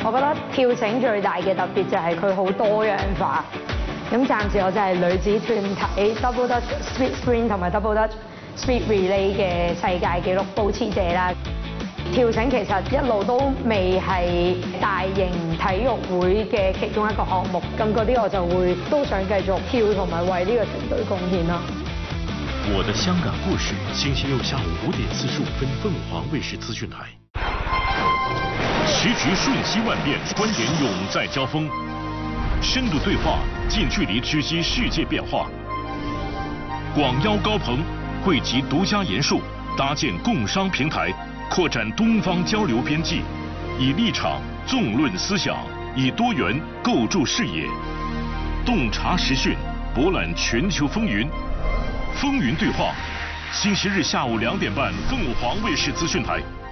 我覺得跳繩最大嘅特別就係佢好多樣化。咁暫時我就係女子團體 Double Dutch Speed Sprint 同埋 Double Dutch Speed Relay 嘅世界紀錄保持者啦。跳繩其實一路都未係大型體育會嘅其中一個項目，咁嗰啲我就會都想繼續跳同埋為呢個團隊貢獻啦。 我的香港故事，星期六下午5點45分，鳳凰衛視資訊台。時局瞬息萬變，觀點永在交鋒，深度對話，近距離直擊世界變化。廣邀高朋，匯集獨家研述，搭建共商平台，擴展東方交流邊際，以立場縱論思想，以多元構築視野，洞察時訊，博覽全球風雲。風雲對話，星期日下午2點半，鳳凰衛視資訊台。